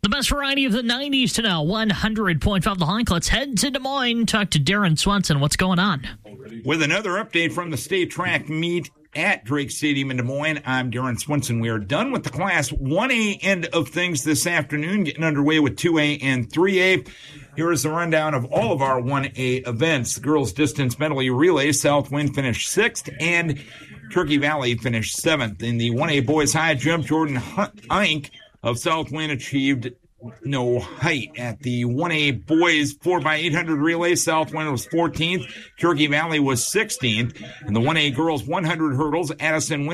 The best variety of the 90s to now 100.5 The Honk. Let's head to Des Moines, talk to Darren Swenson. What's going on? With another update from the state track meet at Drake Stadium in Des Moines, I'm Darren Swenson. We are done with the Class 1A end of things this afternoon, getting underway with 2A and 3A. Here is the rundown of all of our 1A events. The girls' distance medley relay, Southwind finished 6th, and Turkey Valley finished 7th. In the 1A boys high jump, Jordan Eink of Southwind achieved no height. At the 1A boys 4x800 relay, Southwind was 14th, Turkey Valley was 16th. And the 1A girls 100 hurdles, Addison